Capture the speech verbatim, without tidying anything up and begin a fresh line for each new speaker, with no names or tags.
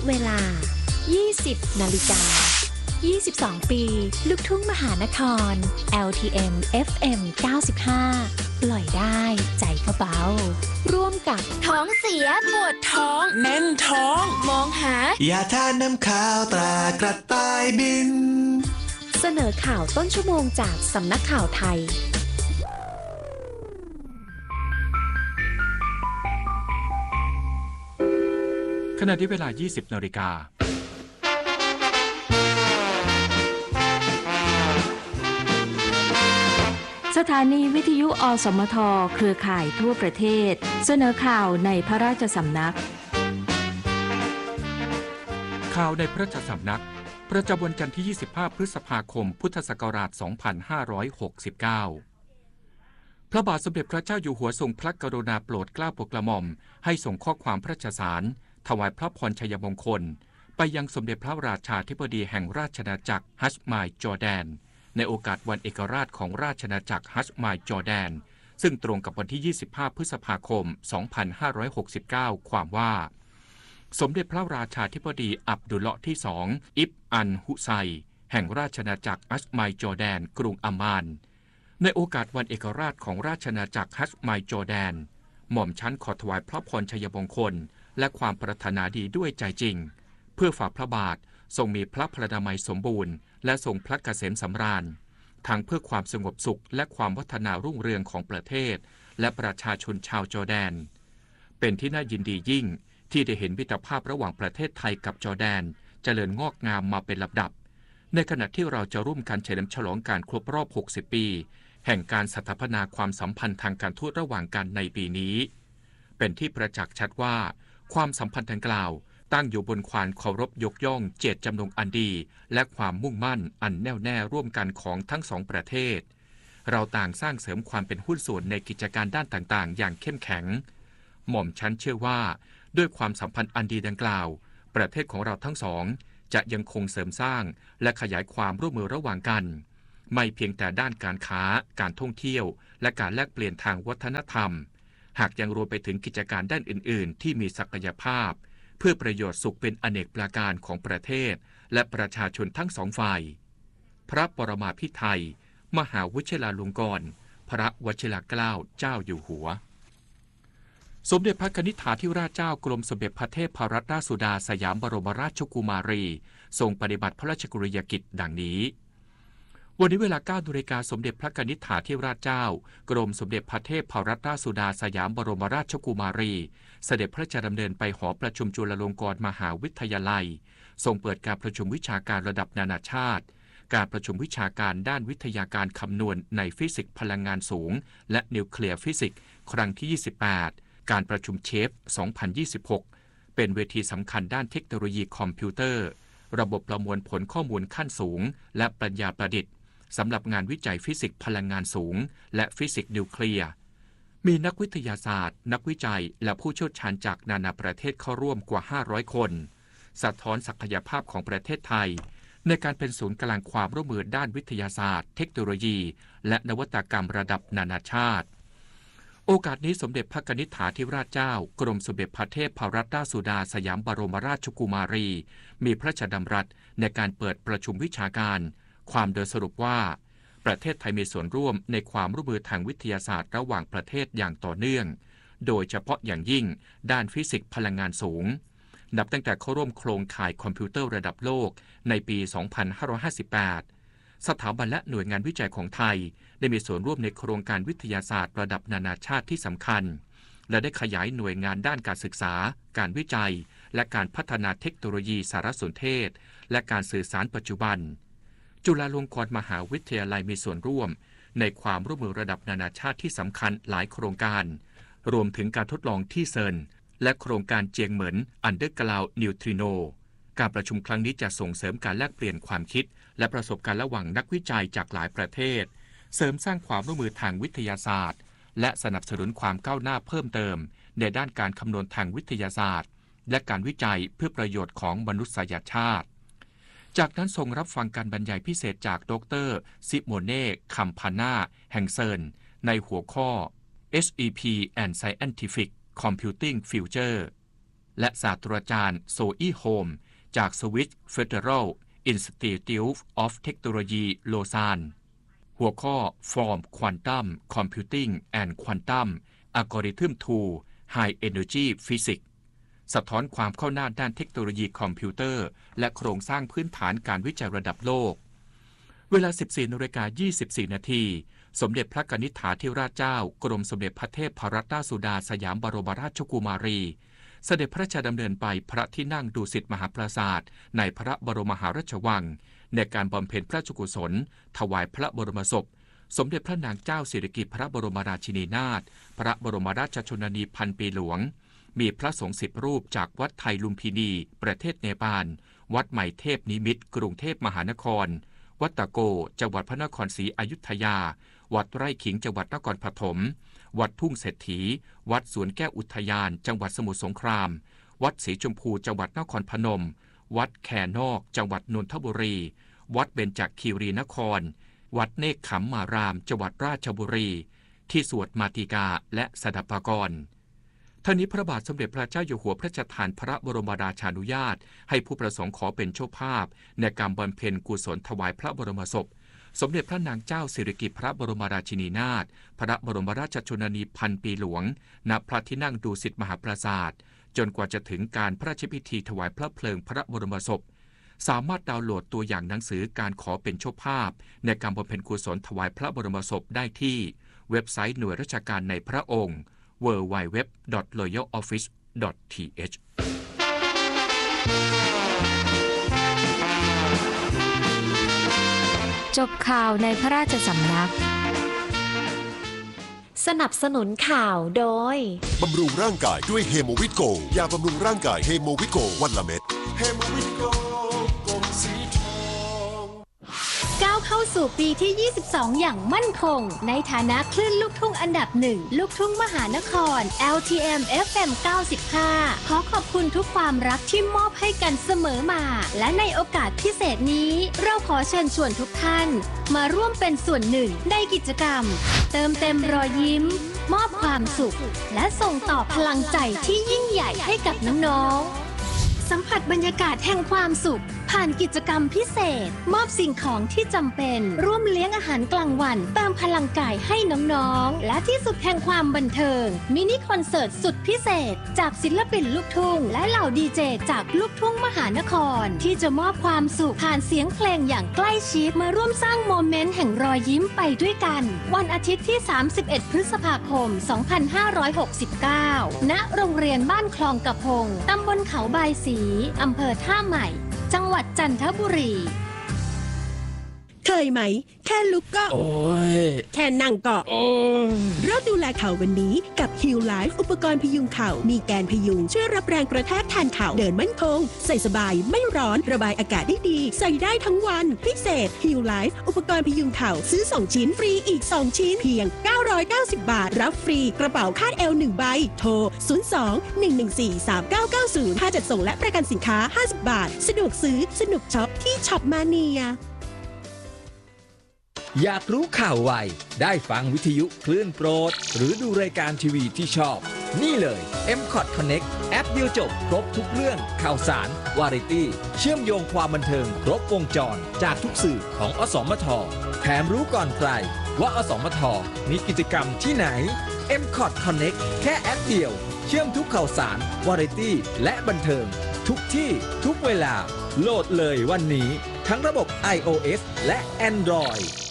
เวลา ยี่สิบ นาฬิกา ยี่สิบสอง ปีลูกทุ่งมหานคร แอล ที เอ็ม เอฟ เอ็ม เก้าสิบห้า ปล่อยได้ใจก็เบาร่วมกับท้องเสียปวดท้อง
แน่นท้อง
มองหาย
าทานน้ำข้าวตรากระต่ายบิน
เสนอข่าวต้นชั่วโมงจากสำนักข่าวไทย
ขณะที่เวลา ยี่สิบ นาฬิกา
สถานีวิทยุอสมทเครือข่ายทั่วประเทศเสนอข่าวในพระราชสำนัก
ข่าวในพระราชสำนักประจำวันจันทร์ที่ ยี่สิบห้า พฤษภาคม พุทธศักราช สองพันห้าร้อยหกสิบเก้า พระบาทสมเด็จพระเจ้าอยู่หัวทรงพระกรุณาโปรดเกล้าโปรดกระหม่อมให้ส่งข้อความพระราชสารถวายพระพรชัยมงคลไปยังสมเด็จพระราชาธิบดีแห่งราชอาณาจักรฮัชมายจอร์แดนในโอกาสวันเอกราชของราชอาณาจักรฮัชมายจอร์แดนซึ่งตรงกับวันที่ ยี่สิบห้า พฤษภาคม สองพันห้าร้อยหกสิบเก้า ความว่าสมเด็จพระราชาธิบดีอับดุลเลาะห์ที่สองอิบอันฮุไซแห่งราชอาณาจักรฮัชมายจอร์แดนกรุงอัมมานในโอกาสวันเอกราชของราชอาณาจักรฮัชมายจอร์แดนหม่อมชั้นขอถวายพระพรชัยมงคลและความปรารถนาดีด้วยใจจริงเพื่อฝ่าพระบาททรงมีพระพลานามัยสมบูรณ์และทรงพระเกษมสำราญทั้งเพื่อความสงบสุขและความวัฒนารุ่งเรืองของประเทศและประชาชนชาวจอร์แดนเป็นที่น่ายินดียิ่งที่ได้เห็นมิตรภาพระหว่างประเทศไทยกับจอร์แดนเจริญงอกงามมาเป็นลำดับในขณะที่เราจะร่วมกันเฉลิมฉลองการครบรอบ หกสิบ ปีแห่งการสถาปนาความสัมพันธ์ทางการทูตระหว่างกันในปีนี้เป็นที่ประจักษ์ชัดว่าความสัมพันธ์ดังกล่าวตั้งอยู่บนความเคารพยกย่องเจตจำนงอันดีและความมุ่งมั่นอันแน่วแน่ร่วมกันของทั้งสองประเทศเราต่างสร้างเสริมความเป็นหุ้นส่วนในกิจการด้านต่างๆอย่างเข้มแข็งหม่อมชั้นเชื่อว่าด้วยความสัมพันธ์อันดีดังกล่าวประเทศของเราทั้งสองจะยังคงเสริมสร้างและขยายความร่วมมือระหว่างกันไม่เพียงแต่ด้านการค้าการท่องเที่ยวและการแลกเปลี่ยนทางวัฒนธรรมหากยังรวมไปถึงกิจการด้านอื่นๆที่มีศักยภาพเพื่อประโยชน์สุขเป็นอเนกประการของประเทศและประชาชนทั้งสองฝ่ายพระปรมาภิไธยมหาวชิราลงกรณ์พระวชิรเกล้าเจ้าอยู่หัวสมเด็จพระกนิษฐาธิราชเจ้ากรมสมเด็จพระเทพรัตนราชสุดาสยามบรมราชกุมารีทรงปฏิบัติพระราชกฤยกิจดังนี้วันนี้เวลา เก้า นาฬิกาสมเด็จพระกนิษฐาธิราชเจ้ากรมสมเด็จพระเทพรัตนราชสุดาสยามบรมราชกุมารีเสด็จพระราชดำเนินไปหอประชุมจุฬาลงกรณ์มหาวิทยาลัยทรงเปิดการประชุมวิชาการระดับนานาชาติการประชุมวิชาการด้านวิทยาการคำนวณในฟิสิกส์พลังงานสูงและนิวเคลียร์ฟิสิกส์ครั้งที่ ยี่สิบแปดการประชุมเชฟ สองพันยี่สิบหก เป็นเวทีสำคัญด้านเทคโนโลยีคอมพิวเตอร์ระบบประมวลผลข้อมูลขั้นสูงและปัญญาประดิษฐ์สำหรับงานวิจัยฟิสิกส์พลังงานสูงและฟิสิกส์นิวเคลียร์มีนักวิทยาศาสตร์นักวิจัยและผู้เชี่ยวชาญจากนานาประเทศเข้าร่วมกว่าห้าร้อยคนสะท้อนศักยภาพของประเทศไทยในการเป็นศูนย์กลางความร่วมมือด้านวิทยาศาสตร์เทคโนโลยีและนวัตกรรมระดับนานาชาติโอกาสนี้สมเด็จพระกนิษฐาธิราชเจ้ากรมสมเด็จพระเทพรัตนราชสุดาสยามบรมราชกุมารีมีพระราชดำรัสในการเปิดประชุมวิชาการความโดยสรุปว่าประเทศไทยมีส่วนร่วมในความร่วมมือทางวิทยาศาสตร์ระหว่างประเทศอย่างต่อเนื่องโดยเฉพาะอย่างยิ่งด้านฟิสิกส์พลังงานสูงนับตั้งแต่เข้าร่วมโครงข่ายคอมพิวเตอร์ระดับโลกในปี สองพันห้าร้อยห้าสิบแปด สถาบันและหน่วยงานวิจัยของไทยได้มีส่วนร่วมในโครงการวิทยาศาสตร์ระดับนานาชาติที่สำคัญและได้ขยายหน่วยงานด้านการศึกษาการวิจัยและการพัฒนาเทคโนโลยีสารสนเทศและการสื่อสารปัจจุบันจุฬาลงกรณ์มหาวิทยาลัยมีส่วนร่วมในความร่วมมือระดับนานาชาติที่สำคัญหลายโครงการรวมถึงการทดลองที่เซิร์นและโครงการเจียงเหมินอันเดอร์กราวด์นิวทริโนการประชุมครั้งนี้จะส่งเสริมการแลกเปลี่ยนความคิดและประสบการณ์ระหว่างนักวิจัยจากหลายประเทศเสริมสร้างความร่วมมือทางวิทยาศาสตร์และสนับสนุนความก้าวหน้าเพิ่มเติมในด้านการคำนวณทางวิทยาศาสตร์และการวิจัยเพื่อประโยชน์ของมนุษยชาติจากนั้นทรงรับฟังการบรรยายพิเศษจากดร.ซิโมเน่ คัมพาน่า แห่งเซิร์นในหัวข้อ เอส อี พี and Scientific Computing Future และศาสตราจารย์โซอี้โฮมจาก Swiss Federal Institute of Technology โลซานหัวข้อ From Quantum Computing and Quantum Algorithm to High Energy Physics สะท้อนความเข้าหน้าด้านเทคโนโลยีคอมพิวเตอร์และโครงสร้างพื้นฐานการวิจัยระดับโลกเวลา สิบสี่นาฬิกายี่สิบสี่ นาทีสมเด็จพระกนิษฐาธิราชเจ้ากรมสมเด็จพระเทพรัตนราชสุดาสยามบรมราชกุมารีเสด็จพระราชดำเนินไปพระที่นั่งดุสิตมหาปราสาทในพระบรมมหาราชวังในการบำเพ็ญพระราชกุศลถวายพระบรมศพสมเด็จพระนางเจ้าสิริกิติ์พระบรมราชินีนาถพระบรมราชชนนีพันปีหลวงมีพระสงฆ์สิบรูปจากวัดไทยลุมพินีประเทศเนปาลวัดใหม่เทพนิมิตรกรุงเทพมหานครวัดตะโกจังหวัดพระนครศรีอยุธยาวัดไร่ขิงจังหวัดนครปฐมวัดทุ่งเศรษฐีวัดสวนแก้วอุทยานจังหวัดสมุทรสงครามวัดศรีชมพูจังหวัดนครพนมวัดแคนนอกจังหวัดนนทบุรีวัดเบญจคีรีนครวัดเนกขมารามจังหวัดราชบุรีที่สวดมาติกาและสดับปกรณ์ท่านี้พระบาทสมเด็จพระเจ้าอยู่หัวพระราชทานพระบรมราชานุญาตให้ผู้ประสงค์ขอเป็นเจ้าภาพในการบำเพ็ญกุศลถวายพระบรมศพสมเด็จพระนางเจ้าสิริกิติ์พระบรมราชินีนาถพระบรมราชชนนีพันปีหลวงณพระที่นั่งดุสิตมหาปราสาทจนกว่าจะถึงการพระราชพิธีถวายพระเพลิงพระบรมศพสามารถดาวน์โหลดตัวอย่างหนังสือการขอเป็นเจ้าภาพในการบำเพ็ญกุศลถวายพระบรมศพได้ที่เว็บไซต์หน่วยราชการในพระองค์ ดับเบิลยู ดับเบิลยู ดับเบิลยู ดอท รอยัล ออฟฟิศ ดอท ที เอช
จบข่าวในพระราชสำนัก
สนับสนุนข่าวโดย
บำรุงร่างกายด้วยเฮโมวิตโกยาบำรุงร่างกายเฮโมวิตโกวันละเม็ดเฮโมวิตโกกลมสีทอง
ก้าวเข้าสู่ปีที่ยี่สิบสองอย่างมั่นคงในฐานะคลื่นลูกทุ่งอันดับหนึ่งลูกทุ่งมหานคร แอล ที เอ็ม เอฟ เอ็ม เก้าสิบห้าขอขอบคุณทุกความรักที่มอบให้กันเสมอมาและในโอกาสพิเศษนี้เราขอเชิญชวนทุกท่านมาร่วมเป็นส่วนหนึ่งในกิจกรรมเติมเต็มรอยยิ้มมอบความสุขและส่งต่อพลังใจที่ยิ่งใหญ่ให้กับน้องๆสัมผัสบรรยากาศแห่งความสุขผ่านกิจกรรมพิเศษมอบสิ่งของที่จำเป็นร่วมเลี้ยงอาหารกลางวันเติมพลังกายให้น้องๆและที่สุดแห่งความบันเทิงมินิคอนเสิร์ตสุดพิเศษจากศิลปินลูกทุ่งและเหล่าดีเจจากลูกทุ่งมหานครที่จะมอบความสุขผ่านเสียงเพลงอย่างใกล้ชิดมาร่วมสร้างโมเมนต์แห่งรอยยิ้มไปด้วยกันวันอาทิตย์ที่สามสิบเอ็ดพฤษภาคมสองพันห้าร้อยหกสิบเก้าณโรงเรียนบ้านคลองกระพงตำบลเขาบายศรีอำเภอท่าใหม่จังหวัดจันทบุรี
เคยไหมแค่ลุกก็โอ้ยแค่นั่งก็โอ้ยเริ่มดูแลเข่าวันนี้กับ Heal Life อุปกรณ์พยุงเข่ามีแกนพยุงช่วยรับแรงกระแทกแทนเข่าเดินมั่นคงใส่สบายไม่ร้อนระบายอากาศได้ดีใส่ได้ทั้งวันพิเศษ Heal Life อุปกรณ์พยุงเข่าซื้อสองชิ้นฟรีอีกสองชิ้นเพียงเก้าร้อยเก้าสิบบาทรับฟรีกระเป๋าคาดเอวหนึ่งใบโทรศูนย์ สอง หนึ่ง หนึ่ง สี่ สาม เก้า เก้า ศูนย์ค่าจัดส่งและประกันสินค้าห้าสิบบาทสะดวกซื้อสนุกช็อปที่ช็อปมาเนีย
อยากรู้ข่าวไวได้ฟังวิทยุคลื่นโปรดหรือดูรายการทีวีที่ชอบนี่เลย เอ็ม คอท Connect แอปเดียวจบครบทุกเรื่องข่าวสารวาไรตี้เชื่อมโยงความบันเทิงครบวงจรจากทุกสื่อของอสมทแถมรู้ก่อนใครว่าอสมทมีกิจกรรมที่ไหน เอ็ม คอท Connect แค่แอปเดียวเชื่อมทุกข่าวสารวาไรตี้และบันเทิงทุกที่ทุกเวลาโหลดเลยวันนี้ทั้งระบบ ไอ โอ เอส และ Android